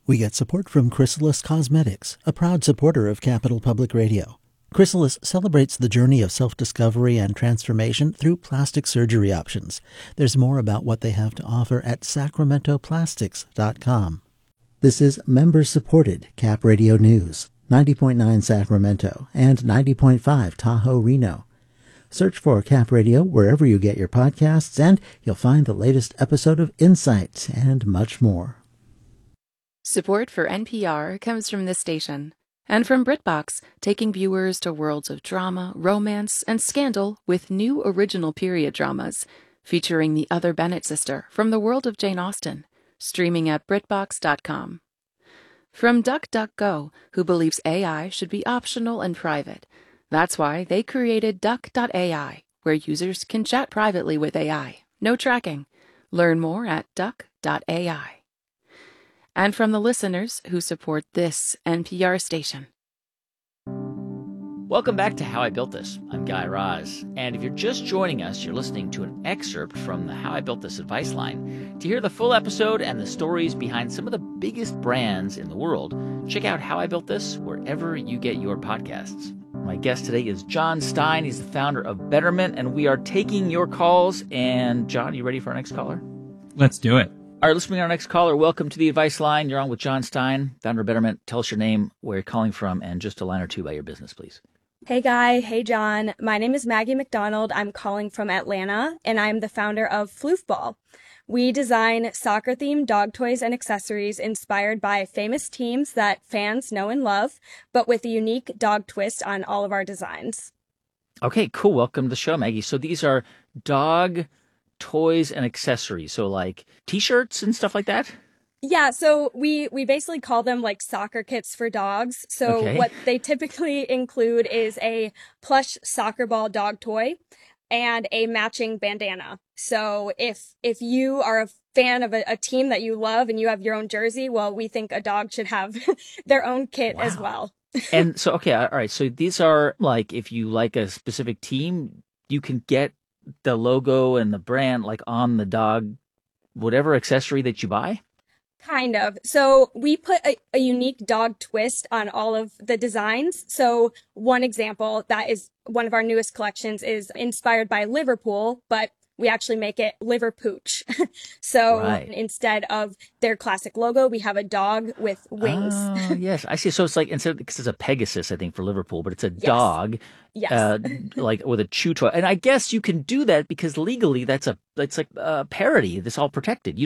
We get support from Chrysalis Cosmetics, a proud supporter of Capital Public Radio. Chrysalis celebrates the journey of self-discovery and transformation through plastic surgery options. There's more about what they have to offer at sacramentoplastics.com. This is member-supported Cap Radio News, 90.9 Sacramento and 90.5 Tahoe, Reno. Search for Cap Radio wherever you get your podcasts, and you'll find the latest episode of Insight and much more. Support for NPR comes from this station and from BritBox, taking viewers to worlds of drama, romance, and scandal with new original period dramas featuring the other Bennett sister from the world of Jane Austen, streaming at BritBox.com. From DuckDuckGo, who believes AI should be optional and private. That's why they created Duck.ai, where users can chat privately with AI. No tracking. Learn more at Duck.ai. And from the listeners who support this NPR station. Welcome back to How I Built This. I'm Guy Raz. And if you're just joining us, you're listening to an excerpt from the How I Built This advice line. To hear the full episode and the stories behind some of the biggest brands in the world, check out How I Built This wherever you get your podcasts. My guest today is John Stein. He's the founder of Betterment, and we are taking your calls. And John, you ready for our next caller? Let's do it. All right, let's bring our next caller. Welcome to the Advice Line. You're on with John Stein, founder of Betterment. Tell us your name, where you're calling from, and just a line or two about your business, please. Hey, Guy. Hey, John. My name is Maggie McDonald. I'm calling from Atlanta, and I'm the founder of Floofball. We design soccer-themed dog toys and accessories inspired by famous teams that fans know and love, but with a unique dog twist on all of our designs. Okay, cool. Welcome to the show, Maggie. So these are dog toys and accessories, so like T-shirts and stuff like that? Yeah, so we basically call them like soccer kits for dogs. So Okay. What they typically include is a plush soccer ball dog toy and a matching bandana. So if you are a fan of a team that you love and you have your own jersey, well, we think a dog should have their own kit as well. And so, okay, all right. So these are like, if you like a specific team, you can get the logo and the brand like on the dog, whatever accessory that you buy? Kind of. So we put a unique dog twist on all of the designs. So one example that is one of our newest collections is inspired by Liverpool, but we actually make it Liver Pooch. So Right. Instead of their classic logo, we have a dog with wings. Oh, yes, I see. So it's like, instead of, because it's a Pegasus, I think, for Liverpool, but it's a dog, Yes. like with a chew toy. And I guess you can do that because legally that's like a parody. That's all protected.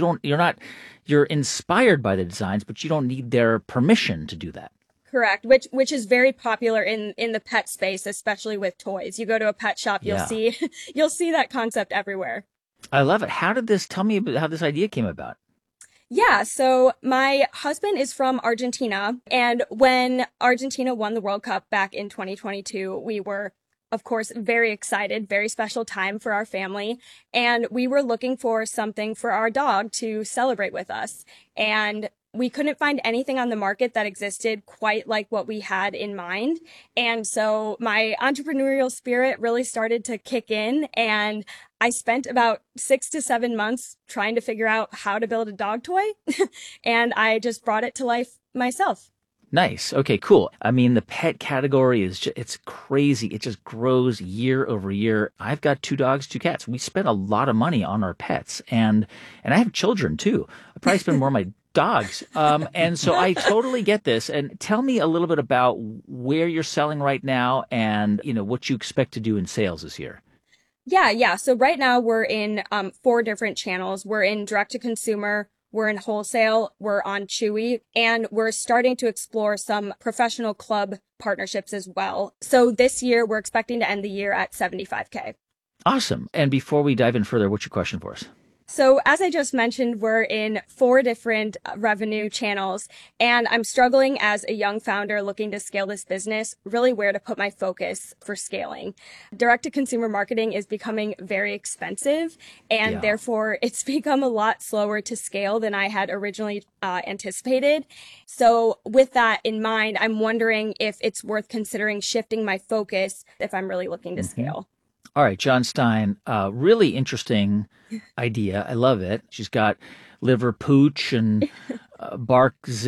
You're inspired by the designs, but you don't need their permission to do that. Correct, which is very popular in the pet space, especially with toys. You go to a pet shop, you'll Yeah. see that concept everywhere. I love it. Tell me about how this idea came about. Yeah, so my husband is from Argentina, and when Argentina won the World Cup back in 2022, we were, of course, very excited, very special time for our family, and we were looking for something for our dog to celebrate with us. And we couldn't find anything on the market that existed quite like what we had in mind. And so my entrepreneurial spirit really started to kick in, and I spent about 6 to 7 months trying to figure out how to build a dog toy. And I just brought it to life myself. Nice. Okay, cool. I mean, the pet category it's crazy. It just grows year over year. I've got 2 dogs, 2 cats. We spend a lot of money on our pets, and I have children too. I probably spend more on my dogs. And so I totally get this. And tell me a little bit about where you're selling right now and, what you expect to do in sales this year. Yeah. So right now we're in 4 different channels. We're in direct to consumer, we're in wholesale, we're on Chewy, and we're starting to explore some professional club partnerships as well. So this year we're expecting to end the year at $75K. Awesome. And before we dive in further, what's your question for us? So as I just mentioned, we're in 4 different revenue channels, and I'm struggling as a young founder looking to scale this business, really where to put my focus for scaling. Direct-to-consumer marketing is becoming very expensive, and therefore it's become a lot slower to scale than I had originally anticipated. So with that in mind, I'm wondering if it's worth considering shifting my focus if I'm really looking to scale. All right, John Stein, really interesting idea. I love it. She's got liver pooch and bark